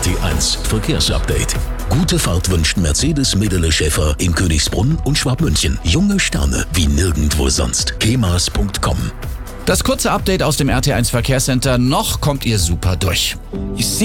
RT1 Verkehrsupdate. Gute Fahrt wünscht Mercedes Medele Schäfer in Königsbrunn und Schwabmünchen. Junge Sterne wie nirgendwo sonst. kemas.com. Das kurze Update aus dem RT1 Verkehrscenter. Noch kommt ihr super durch.